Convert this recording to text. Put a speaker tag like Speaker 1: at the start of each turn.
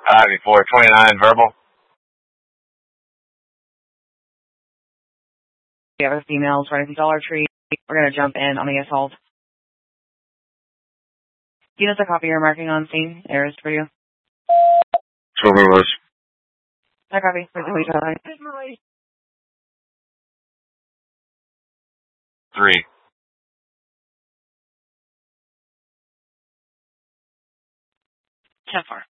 Speaker 1: before 29 verbal.
Speaker 2: We have a female running from Dollar Tree. We're going to jump in on the assault. Do you know the copy you're marking on scene? Errors for you.
Speaker 1: So who was?
Speaker 2: I copy.
Speaker 1: 3.
Speaker 2: So far.